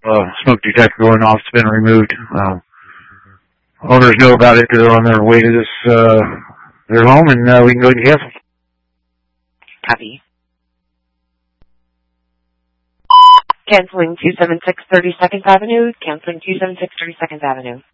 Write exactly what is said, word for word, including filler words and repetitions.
uh, smoke detector going off. It's been removed. Uh, owners know about it because they're on their way to this, uh, their home, and uh, we can go ahead and cancel. Copy. Canceling two seven six thirty-second Avenue. Canceling two seven six thirty-second Avenue.